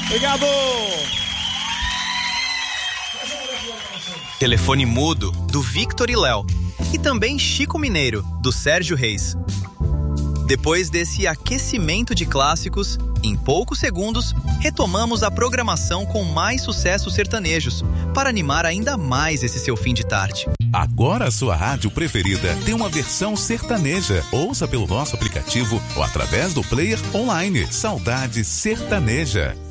Obrigado! Telefone Mudo, do Victor e Léo. E também Chico Mineiro, do Sérgio Reis. Depois desse aquecimento de clássicos, em poucos segundos, retomamos a programação com mais sucessos sertanejos, para animar ainda mais esse seu fim de tarde. Agora a sua rádio preferida tem uma versão sertaneja. Ouça pelo nosso aplicativo ou através do player online. Saudade Sertaneja.